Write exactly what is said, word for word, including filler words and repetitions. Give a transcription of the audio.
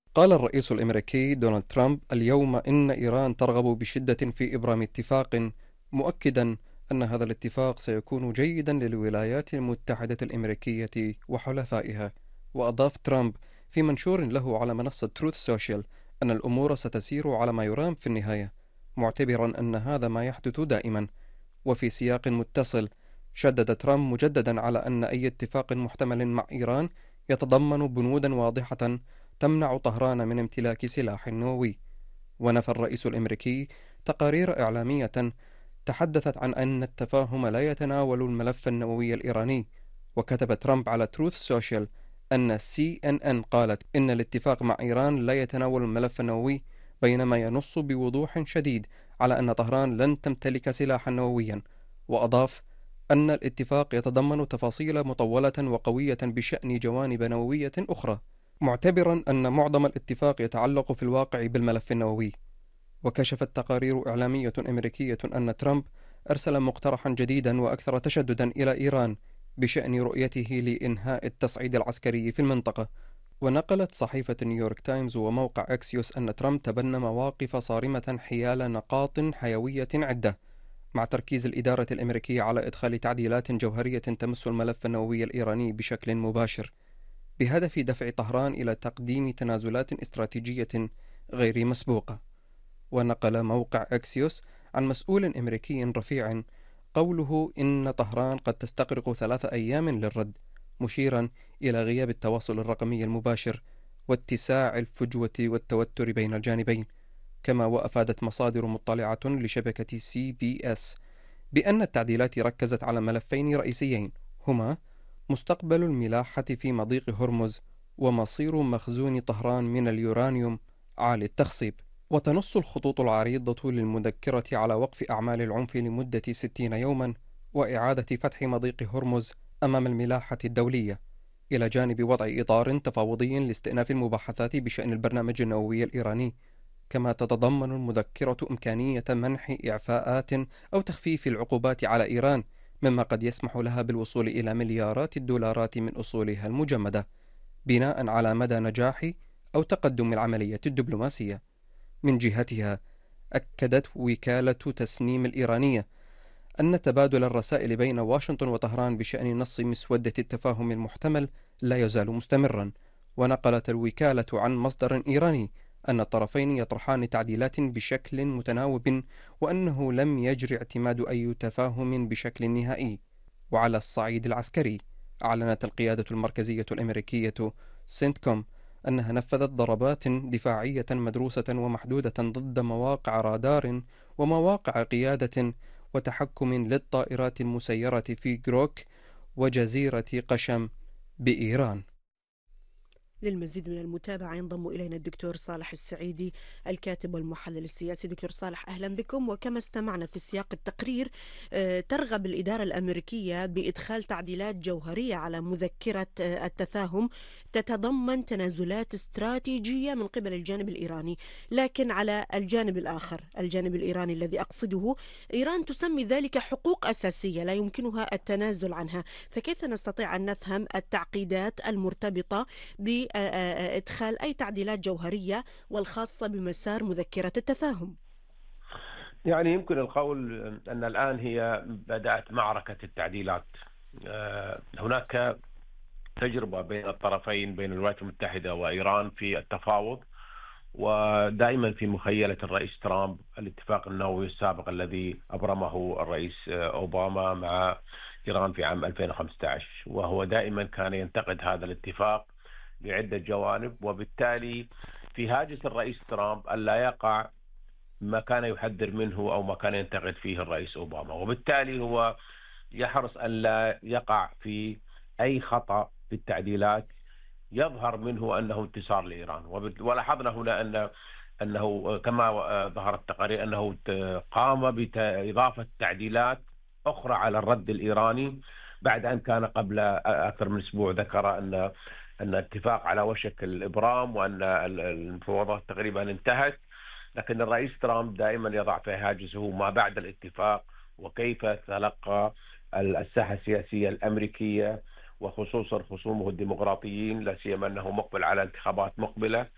قال الرئيس الأمريكي دونالد ترامب اليوم إن إيران ترغب بشدة في إبرام اتفاق، مؤكدا أن هذا الاتفاق سيكون جيدا للولايات المتحدة الأمريكية وحلفائها. وأضاف ترامب في منشور له على منصة تروث سوشيال أن الأمور ستسير على ما يرام في النهاية، معتبرا أن هذا ما يحدث دائما. وفي سياق متصل، شدد ترامب مجددا على أن أي اتفاق محتمل مع إيران يتضمن بنودا واضحة تمنع طهران من امتلاك سلاح نووي. ونفى الرئيس الأمريكي تقارير إعلامية تحدثت عن أن التفاهم لا يتناول الملف النووي الإيراني. وكتب ترامب على تروث سوشيال أن سي إن إن قالت إن الاتفاق مع إيران لا يتناول الملف النووي، بينما ينص بوضوح شديد على أن طهران لن تمتلك سلاحا نوويا. وأضاف أن الاتفاق يتضمن تفاصيل مطولة وقوية بشأن جوانب نووية أخرى، معتبرا أن معظم الاتفاق يتعلق في الواقع بالملف النووي. وكشفت تقارير إعلامية أمريكية أن ترامب أرسل مقترحا جديدا وأكثر تشددا إلى إيران بشأن رؤيته لإنهاء التصعيد العسكري في المنطقة. ونقلت صحيفة نيويورك تايمز وموقع أكسيوس أن ترامب تبنى مواقف صارمة حيال نقاط حيوية عدة، مع تركيز الإدارة الأمريكية على إدخال تعديلات جوهرية تمس الملف النووي الإيراني بشكل مباشر، بهدف دفع طهران إلى تقديم تنازلات استراتيجية غير مسبوقة. ونقل موقع أكسيوس عن مسؤول أمريكي رفيع قوله إن طهران قد تستغرق ثلاث أيام للرد، مشيرا إلى غياب التواصل الرقمي المباشر واتساع الفجوة والتوتر بين الجانبين. كما وأفادت مصادر مطلعة لشبكة سي بي إس بأن التعديلات ركزت على ملفين رئيسيين، هما مستقبل الملاحة في مضيق هرمز، ومصير مخزون طهران من اليورانيوم عالي التخصيب. وتنص الخطوط العريضة للمذكرة على وقف أعمال العنف لمدة ستين يوما، وإعادة فتح مضيق هرمز أمام الملاحة الدولية، إلى جانب وضع إطار تفاوضي لاستئناف المباحثات بشأن البرنامج النووي الإيراني. كما تتضمن المذكرة إمكانية منح إعفاءات أو تخفيف العقوبات على إيران، مما قد يسمح لها بالوصول إلى مليارات الدولارات من أصولها المجمدة، بناء على مدى نجاح أو تقدم العملية الدبلوماسية. من جهتها، أكدت وكالة تسنيم الإيرانية أن تبادل الرسائل بين واشنطن وطهران بشأن نص مسودة التفاهم المحتمل لا يزال مستمرا. ونقلت الوكالة عن مصدر إيراني أن الطرفين يطرحان تعديلات بشكل متناوب، وأنه لم يجري اعتماد أي تفاهم بشكل نهائي. وعلى الصعيد العسكري، أعلنت القيادة المركزية الأمريكية سنتكوم أنها نفذت ضربات دفاعية مدروسة ومحدودة ضد مواقع رادار ومواقع قيادة وتحكم للطائرات المسيرة في جروك وجزيرة قشم بإيران. للمزيد من المتابعة ينضم إلينا الدكتور صالح السعيدي، الكاتب والمحلل السياسي. دكتور صالح، أهلا بكم. وكما استمعنا في سياق التقرير، آه، ترغب الإدارة الأمريكية بإدخال تعديلات جوهرية على مذكرة آه، التفاهم تتضمن تنازلات استراتيجية من قبل الجانب الإيراني. لكن على الجانب الآخر، الجانب الإيراني الذي أقصده، إيران تسمي ذلك حقوق أساسية لا يمكنها التنازل عنها. فكيف نستطيع أن نفهم التعقيدات المرتبطة بإدخال أي تعديلات جوهرية والخاصة بمسار مذكرة التفاهم؟ يعني يمكن القول أن الآن هي بدأت معركة التعديلات. هناك تجربة بين الطرفين، بين الولايات المتحدة وإيران، في التفاوض، ودائما في مخيلة الرئيس ترامب الاتفاق النووي السابق الذي أبرمه الرئيس أوباما مع إيران في عام ألفين وخمسة عشر، وهو دائما كان ينتقد هذا الاتفاق بعدة جوانب، وبالتالي في هاجس الرئيس ترامب ألا يقع ما كان يحذر منه أو ما كان ينتقد فيه الرئيس أوباما، وبالتالي هو يحرص أن لا يقع في أي خطأ في التعديلات يظهر منه أنه انتصار لإيران. ولاحظنا هنا أن أنه كما ظهرت التقارير أنه قام بإضافة تعديلات أخرى على الرد الإيراني، بعد أن كان قبل أكثر من أسبوع ذكر أن أن الاتفاق على وشك الإبرام وأن المفاوضات تقريبا انتهت. لكن الرئيس ترامب دائما يضع في هاجسه ما بعد الاتفاق وكيف تلقى الساحة السياسية الأمريكية، وخصوصا خصومه الديمقراطيين، لا سيما أنه مقبل على انتخابات مقبلة.